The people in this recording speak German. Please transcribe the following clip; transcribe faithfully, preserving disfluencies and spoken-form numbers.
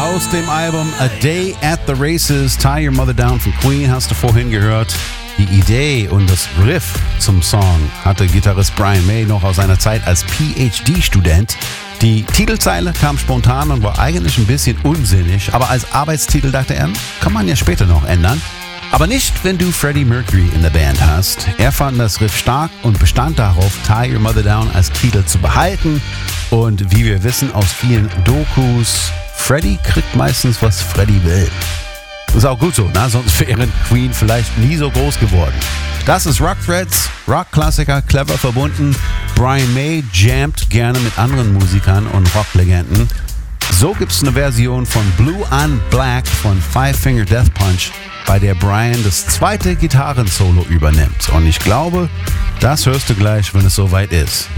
aus dem Album A Day at the Races, Tie Your Mother Down von Queen, hast du vorhin gehört. Die Idee und das Riff zum Song hatte Gitarrist Brian May noch aus seiner Zeit als P H D-Student. Die Titelzeile kam spontan und war eigentlich ein bisschen unsinnig, aber als Arbeitstitel dachte er, kann man ja später noch ändern. Aber nicht, wenn du Freddie Mercury in der Band hast. Er fand das Riff stark und bestand darauf, Tie Your Mother Down als Titel zu behalten. Und wie wir wissen aus vielen Dokus, Freddie kriegt meistens, was Freddie will. Ist auch gut so, ne? Sonst wären Queen vielleicht nie so groß geworden. Das ist Rock Threads, Rock-Klassiker, clever verbunden. Brian May jammt gerne mit anderen Musikern und Rocklegenden. So gibt es eine Version von Blue on Black von Five Finger Death Punch, bei der Brian das zweite Gitarrensolo übernimmt. Und ich glaube, das hörst du gleich, wenn es soweit ist.